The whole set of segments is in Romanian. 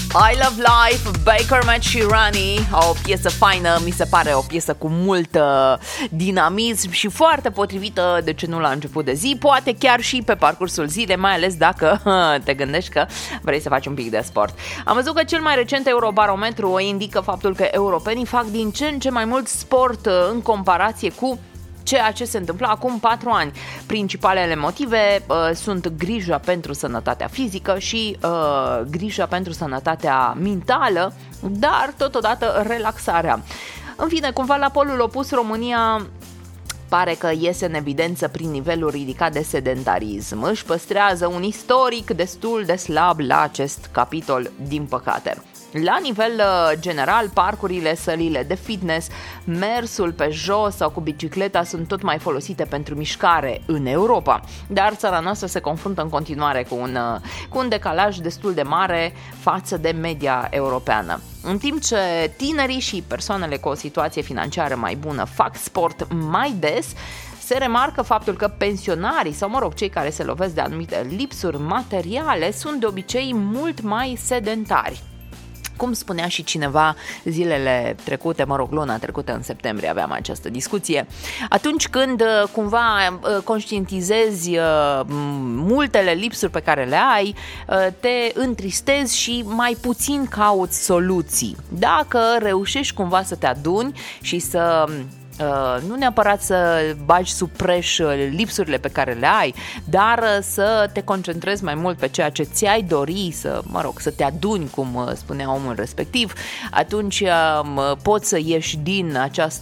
I Love Life, Baker Shirani, o piesă faină, mi se pare o piesă cu mult dinamism și foarte potrivită, de ce nu la început de zi, poate chiar și pe parcursul zilei, mai ales dacă te gândești că vrei să faci un pic de sport. Am văzut că cel mai recent Eurobarometru indică faptul că europenii fac din ce în ce mai mult sport în comparație cu ceea ce se întâmplă acum 4 ani. Principalele motive sunt grija pentru sănătatea fizică și grija pentru sănătatea mentală, dar totodată relaxarea. În fine, cumva la polul opus, România pare că iese în evidență prin nivelul ridicat de sedentarism. Își păstrează un istoric destul de slab la acest capitol, din păcate. La nivel general, parcurile, sălile de fitness, mersul pe jos sau cu bicicleta sunt tot mai folosite pentru mișcare în Europa, dar țara noastră se confruntă în continuare cu un decalaj destul de mare față de media europeană. În timp ce tinerii și persoanele cu o situație financiară mai bună fac sport mai des, se remarcă faptul că pensionarii sau, cei care se lovesc de anumite lipsuri materiale sunt de obicei mult mai sedentari. Cum spunea și cineva zilele trecute, luna trecută în septembrie aveam această discuție, atunci când cumva conștientizezi multele lipsuri pe care le ai, te întristezi și mai puțin cauți soluții. Dacă reușești cumva să te aduni și să nu neapărat să bagi sub preș lipsurile pe care le ai, dar să te concentrezi mai mult pe ceea ce ți-ai dori, să te aduni, cum spunea omul respectiv, atunci poți să ieși din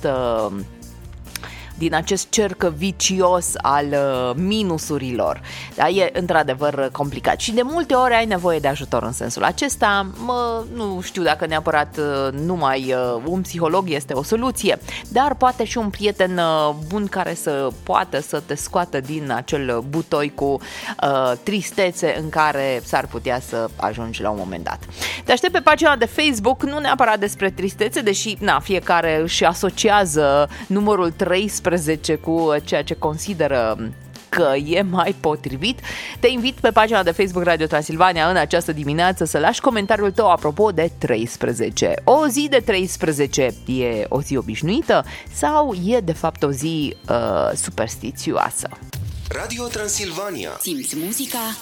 acest cerc vicios al minusurilor. Da, e într-adevăr complicat și de multe ori ai nevoie de ajutor în sensul acesta. Nu știu dacă neapărat numai un psiholog este o soluție, dar poate și un prieten bun care să poată să te scoată din acel butoi cu tristețe în care s-ar putea să ajungi la un moment dat. Te aștept pe pagina de Facebook, nu neapărat despre tristețe, deși fiecare își asociază numărul 13 cu ceea ce consideră că e mai potrivit. Te invit pe pagina de Facebook Radio Transilvania în această dimineață să lași comentariul tău apropo de 13. O zi de 13 e o zi obișnuită sau e de fapt o zi superstițioasă? Radio Transilvania. Simți muzica